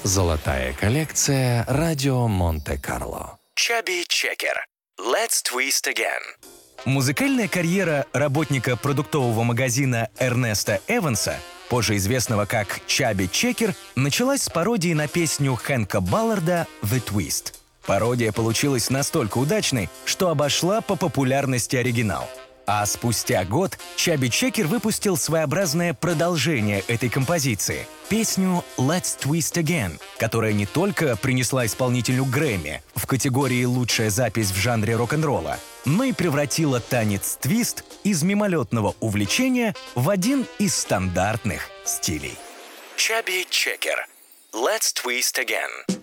Золотая коллекция «Радио Монте-Карло». Chubby Checker. Let's twist again. Музыкальная карьера работника продуктового магазина Эрнеста Эванса, позже известного как Chubby Checker, началась с пародии на песню Хэнка Балларда «The Twist». Пародия получилась настолько удачной, что обошла по популярности оригинал. А спустя год Chubby Checker выпустил своеобразное продолжение этой композиции — песню «Let's Twist Again», которая не только принесла исполнителю Грэмми в категории «Лучшая запись в жанре рок-н-ролла», но и превратила танец твист из мимолетного увлечения в один из стандартных стилей. Chubby Checker. Let's twist again.